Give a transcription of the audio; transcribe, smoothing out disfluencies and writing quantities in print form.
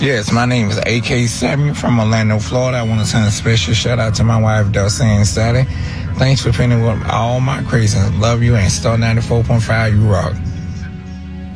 Yes, my name is AK Samuel from Orlando, Florida. I want to send a special shout out to my wife, Dulcine Sally. Thanks for putting with all my craziness. Love you, and Star 94.5, you rock.